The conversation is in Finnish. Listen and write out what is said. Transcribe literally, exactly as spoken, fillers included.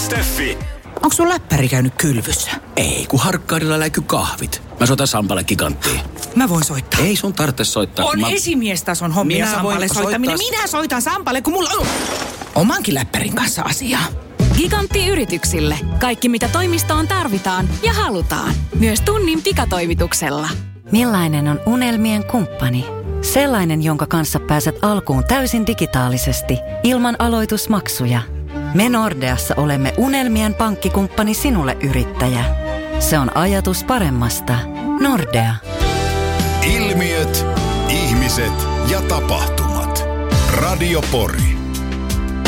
piste fi. Onko sun läppäri käynyt kylvyssä? Ei, kun Harkkaarilla läiky kahvit. Mä soitan Sampalle Giganttiin. Mä voin soittaa. Ei sun tarvitse soittaa. On mä... esimiestason hommia Minä Sampalle voin soittaminen. soittaa... Minä soitan Sampalle, kun mulla on omankin läppärin kanssa asiaa. Gigantti yrityksille. Kaikki mitä toimistoon tarvitaan ja halutaan. Myös tunnin pikatoimituksella. Millainen on unelmien kumppani? Sellainen, jonka kanssa pääset alkuun täysin digitaalisesti, ilman aloitusmaksuja. Me Nordeassa olemme unelmien pankkikumppani sinulle, yrittäjä. Se on ajatus paremmasta. Nordea. Ilmiöt, ihmiset ja tapahtumat. Radio Pori.